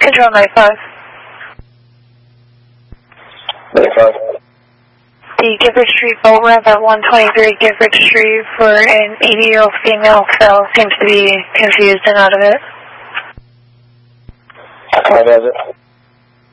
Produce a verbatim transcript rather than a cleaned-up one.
Control ninety-five. ninety-five. The Gifford Street boat ramp at one twenty-three Gifford Street for an eighty-year-old female fell. Seems to be confused and out of it. How does it?